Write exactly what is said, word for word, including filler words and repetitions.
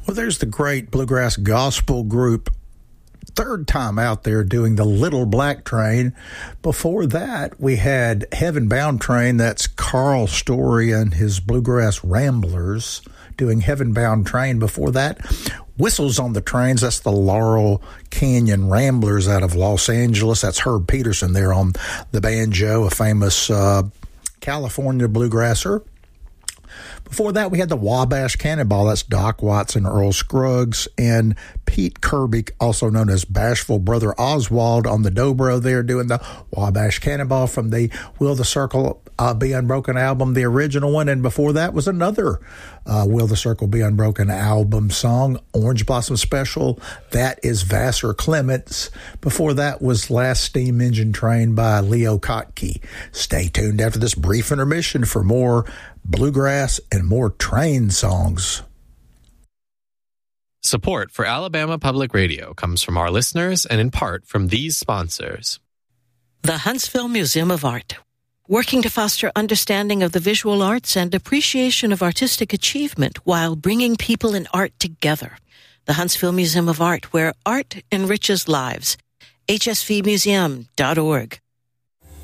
Well, there's the great bluegrass gospel group, third time out there doing the Little Black Train. Before that, we had Heaven Bound Train. That's Carl Story and his Bluegrass Ramblers doing Heaven Bound Train. Before that, Whistles on the Trains. That's the Laurel Canyon Ramblers out of Los Angeles. That's Herb Peterson there on the banjo, a famous uh, California bluegrasser. Before that, we had the Wabash Cannonball. That's Doc Watson, Earl Scruggs, and Pete Kirby, also known as Bashful Brother Oswald, on the dobro there doing the Wabash Cannonball from the Will the Circle uh, Be Unbroken album, the original one. And before that was another uh, Will the Circle Be Unbroken album song, Orange Blossom Special. That is Vassar Clements. Before that was Last Steam Engine Train by Leo Kottke. Stay tuned after this brief intermission for more bluegrass and more train songs. Support for Alabama Public Radio comes from our listeners and in part from these sponsors. The Huntsville Museum of Art, working to foster understanding of the visual arts and appreciation of artistic achievement while bringing people and art together. The Huntsville Museum of Art, where art enriches lives. H S V museum dot org.